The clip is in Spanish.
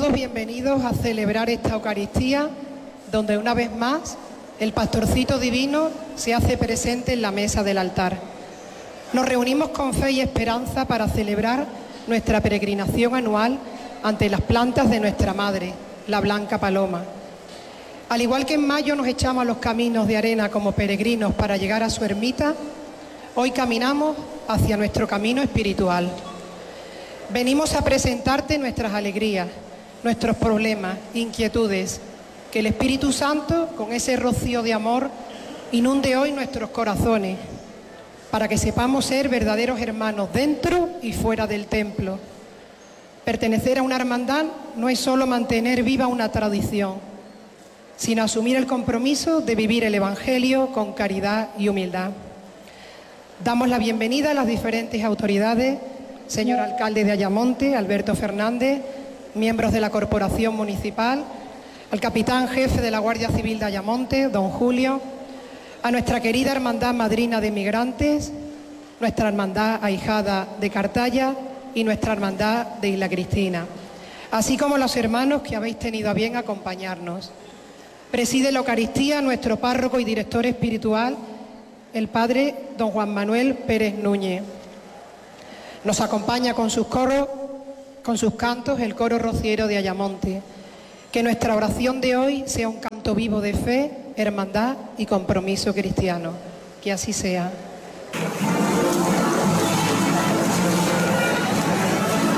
todos bienvenidos a celebrar esta Eucaristía, donde una vez más el pastorcito divino se hace presente en la mesa del altar. Nos reunimos con fe y esperanza para celebrar nuestra peregrinación anual ante las plantas de nuestra Madre, la Blanca Paloma. Al igual que en mayo nos echamos a los caminos de arena como peregrinos para llegar a su ermita, hoy caminamos hacia nuestro camino espiritual. Venimos a presentarte nuestras alegrías, nuestros problemas, inquietudes, que el Espíritu Santo, con ese rocío de amor, inunde hoy nuestros corazones, para que sepamos ser verdaderos hermanos dentro y fuera del templo. Pertenecer a una hermandad no es solo mantener viva una tradición, sino asumir el compromiso de vivir el Evangelio con caridad y humildad. Damos la bienvenida a las diferentes autoridades, señor alcalde de Ayamonte, Alberto Fernández, miembros de la Corporación Municipal, al capitán jefe de la Guardia Civil de Ayamonte, don Julio, a nuestra querida Hermandad Madrina de Migrantes, nuestra Hermandad Ahijada de Cartaya y nuestra Hermandad de Isla Cristina, así como los hermanos que habéis tenido a bien acompañarnos. Preside la Eucaristía nuestro párroco y director espiritual, el padre don Juan Manuel Pérez Núñez. Nos acompaña con sus coros, con sus cantos, el coro rociero de Ayamonte. Que nuestra oración de hoy sea un canto vivo de fe, hermandad y compromiso cristiano. Que así sea.